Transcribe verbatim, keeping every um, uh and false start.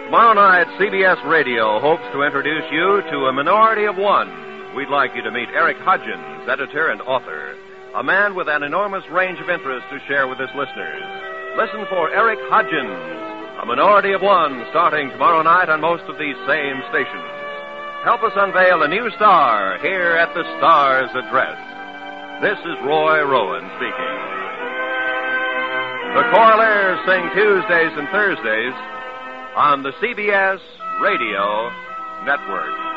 Tomorrow night, C B S Radio hopes to introduce you to A Minority of One. We'd like you to meet Eric Hudgens, editor and author, a man with an enormous range of interests to share with his listeners. Listen for Eric Hudgens, A Minority of One, starting tomorrow night on most of these same stations. Help us unveil a new star here at the Star's Address. This is Roy Rowan speaking. The Choraleers sing Tuesdays and Thursdays on the C B S Radio Network.